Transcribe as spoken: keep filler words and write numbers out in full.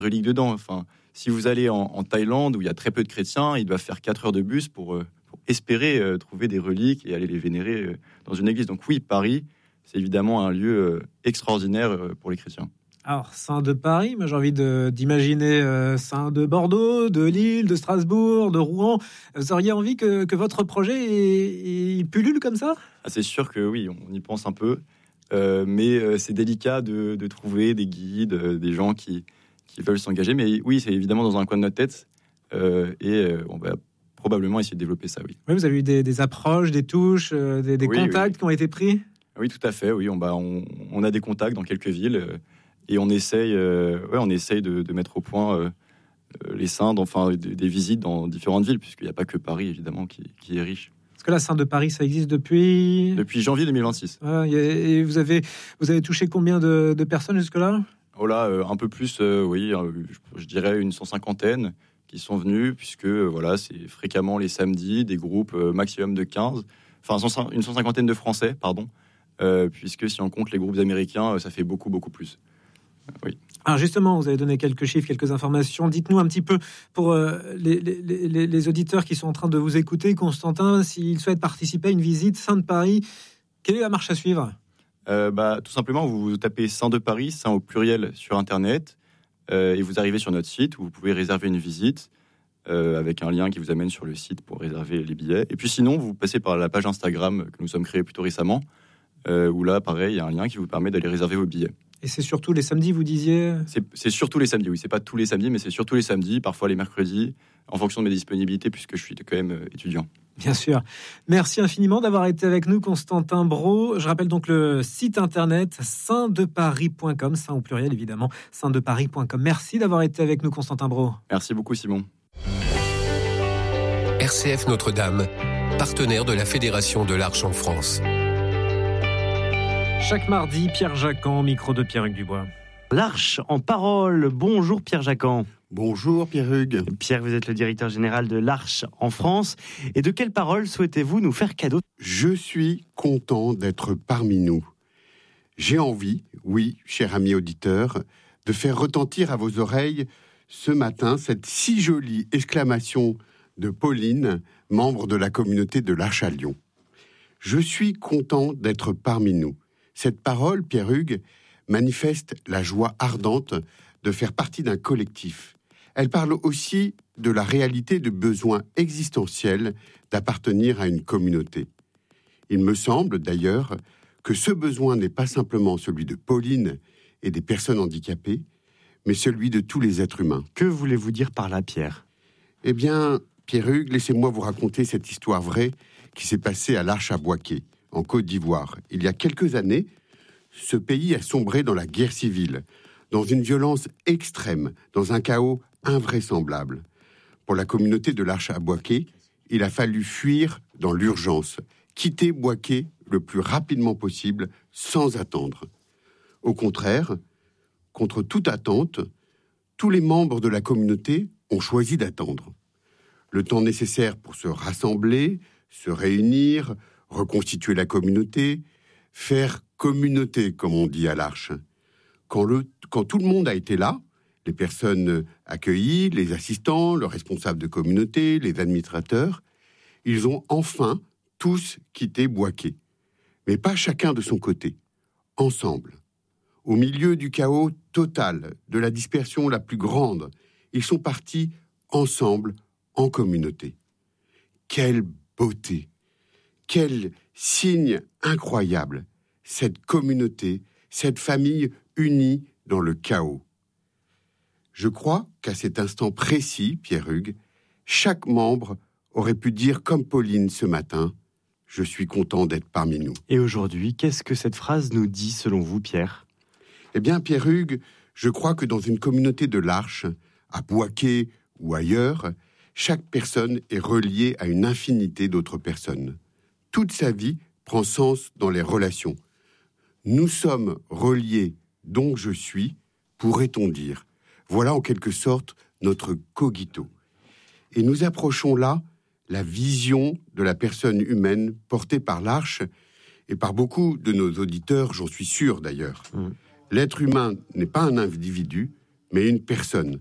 reliques dedans. Enfin, si vous allez en, en Thaïlande où il y a très peu de chrétiens, ils doivent faire quatre heures de bus pour, euh, pour espérer euh, trouver des reliques et aller les vénérer euh, dans une église. Donc oui, Paris, c'est évidemment un lieu euh, extraordinaire euh, pour les chrétiens. Alors, saint de Paris, moi j'ai envie de, d'imaginer euh, saint de Bordeaux, de Lille, de Strasbourg, de Rouen. Vous auriez envie que, que votre projet il, il pullule comme ça ? Ah, c'est sûr que oui, on y pense un peu, euh, mais euh, c'est délicat de, de trouver des guides, euh, des gens qui, qui veulent s'engager. Mais oui, c'est évidemment dans un coin de notre tête, euh, et euh, on va probablement essayer de développer ça, oui. Oui, vous avez eu des, des approches, des touches, euh, des, des oui, contacts oui. qui ont été pris ? Oui, tout à fait, oui. On, bah, on, on a des contacts dans quelques villes, euh, et on essaye, euh, ouais, on essaye de, de mettre au point euh, les saints, enfin des, des visites dans différentes villes, puisqu'il n'y a pas que Paris, évidemment, qui, qui est riche. Parce que la Saint de Paris, ça existe depuis... Depuis janvier deux mille vingt-six. Ah, et vous avez, vous avez touché combien de, de personnes jusque-là ? Oh là, euh, un peu plus, euh, oui, euh, je, je dirais une cent cinquantaine qui sont venus, puisque euh, voilà, c'est fréquemment les samedis, des groupes euh, maximum de quinze, enfin une cent cinquantaine de Français, pardon, euh, puisque si on compte les groupes américains, euh, ça fait beaucoup, beaucoup plus. Euh, oui. Alors justement, vous avez donné quelques chiffres, quelques informations. Dites-nous un petit peu, pour euh, les, les, les, les auditeurs qui sont en train de vous écouter, Constantin, s'ils souhaitent participer à une visite Saint de Paris, quelle est la marche à suivre ? euh, bah, Tout simplement, vous tapez Saint de Paris, Saint au pluriel sur Internet, euh, et vous arrivez sur notre site où vous pouvez réserver une visite euh, avec un lien qui vous amène sur le site pour réserver les billets. Et puis sinon, vous passez par la page Instagram que nous sommes créés plutôt récemment, euh, où là, pareil, il y a un lien qui vous permet d'aller réserver vos billets. Et c'est surtout les samedis, vous disiez ? C'est, c'est surtout les samedis, oui. C'est pas tous les samedis, mais c'est surtout les samedis, parfois les mercredis, en fonction de mes disponibilités, puisque je suis quand même euh, étudiant. Bien sûr. Merci infiniment d'avoir été avec nous, Constantin Brault. Je rappelle donc le site internet saint de paris point com, saint au pluriel évidemment, saint de paris point com. Merci d'avoir été avec nous, Constantin Brault. Merci beaucoup, Simon. R C F Notre-Dame, partenaire de la Fédération de l'Arche en France. Chaque mardi, Pierre Jacquan, micro de Pierre-Hugues Dubois. L'Arche en parole. Bonjour Pierre Jacquan. Bonjour Pierre-Hugues. Pierre, vous êtes le directeur général de l'Arche en France. Et de quelle parole souhaitez-vous nous faire cadeau ? Je suis content d'être parmi nous. J'ai envie, oui, cher ami auditeur, de faire retentir à vos oreilles ce matin cette si jolie exclamation de Pauline, membre de la communauté de l'Arche à Lyon. Je suis content d'être parmi nous. Cette parole, Pierre-Hugues, manifeste la joie ardente de faire partie d'un collectif. Elle parle aussi de la réalité du besoin existentiel d'appartenir à une communauté. Il me semble d'ailleurs que ce besoin n'est pas simplement celui de Pauline et des personnes handicapées, mais celui de tous les êtres humains. Que voulez-vous dire par là, Pierre ? Eh bien, Pierre-Hugues, laissez-moi vous raconter cette histoire vraie qui s'est passée à l'Arche à Boaké, en Côte d'Ivoire. Il y a quelques années, ce pays a sombré dans la guerre civile, dans une violence extrême, dans un chaos invraisemblable. Pour la communauté de l'Arche à Boaké, il a fallu fuir dans l'urgence, quitter Boaké le plus rapidement possible, sans attendre. Au contraire, contre toute attente, tous les membres de la communauté ont choisi d'attendre. Le temps nécessaire pour se rassembler, se réunir, reconstituer la communauté, faire communauté, comme on dit à l'Arche. Quand, le, quand tout le monde a été là, les personnes accueillies, les assistants, le responsable de communauté, les administrateurs, ils ont enfin tous quitté Boaké. Mais pas chacun de son côté, ensemble. Au milieu du chaos total, de la dispersion la plus grande, ils sont partis ensemble, en communauté. Quelle beauté! Quel signe incroyable! Cette communauté, cette famille unie dans le chaos. Je crois qu'à cet instant précis, Pierre-Hugues, chaque membre aurait pu dire comme Pauline ce matin, « Je suis content d'être parmi nous ». Et aujourd'hui, qu'est-ce que cette phrase nous dit selon vous, Pierre ? Eh bien, Pierre-Hugues, je crois que dans une communauté de l'Arche, à Boaké ou ailleurs, chaque personne est reliée à une infinité d'autres personnes. Toute sa vie prend sens dans les relations. Nous sommes reliés, donc je suis, pourrait-on dire. Voilà en quelque sorte notre cogito. Et nous approchons là la vision de la personne humaine portée par l'Arche et par beaucoup de nos auditeurs, j'en suis sûr d'ailleurs. Mmh. L'être humain n'est pas un individu, mais une personne,